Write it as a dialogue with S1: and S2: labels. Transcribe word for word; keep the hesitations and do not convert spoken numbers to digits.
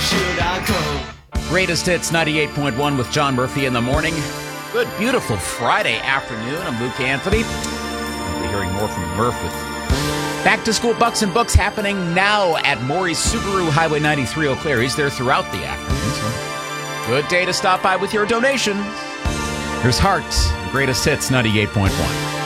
S1: should I go?
S2: Greatest Hits ninety-eight point one with John Murphy in the morning. Good, beautiful Friday afternoon. I'm Luke Anthony. We'll be hearing more from Murph with Back to School Bucks and Books happening now at Maury's Subaru, Highway ninety-three, Eau Claire. He's there throughout the afternoon. So good day to stop by with your donations. Here's Hearts, Greatest Hits ninety-eight point one.